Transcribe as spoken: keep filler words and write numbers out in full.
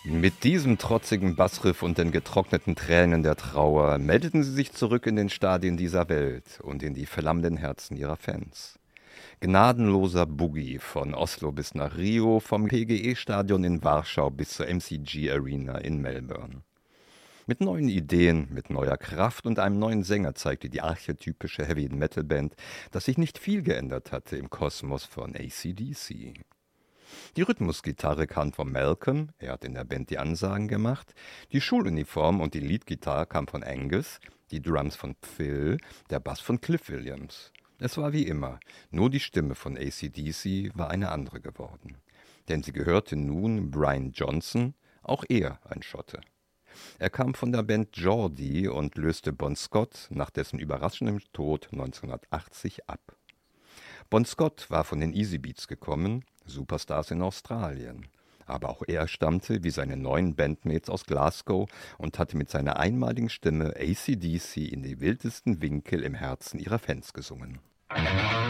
Mit diesem trotzigen Bassriff und den getrockneten Tränen der Trauer meldeten sie sich zurück in den Stadien dieser Welt und in die flammenden Herzen ihrer Fans. Gnadenloser Boogie von Oslo bis nach Rio, vom P G E-Stadion in Warschau bis zur M C G Arena in Melbourne. Mit neuen Ideen, mit neuer Kraft und einem neuen Sänger zeigte die archetypische Heavy-Metal-Band, dass sich nicht viel geändert hatte im Kosmos von A C D C. Die Rhythmusgitarre kam von Malcolm, er hat in der Band die Ansagen gemacht, die Schuluniform und die Leadgitarre kam von Angus, die Drums von Phil, der Bass von Cliff Williams. Es war wie immer, nur die Stimme von A C D C war eine andere geworden. Denn sie gehörte nun Brian Johnson, auch er ein Schotte. Er kam von der Band Geordie und löste Bon Scott nach dessen überraschendem Tod neunzehnhundertachtzig ab. Bon Scott war von den Easy Beats gekommen, Superstars in Australien. Aber auch er stammte, wie seine neuen Bandmates, aus Glasgow und hatte mit seiner einmaligen Stimme A C D C in die wildesten Winkel im Herzen ihrer Fans gesungen.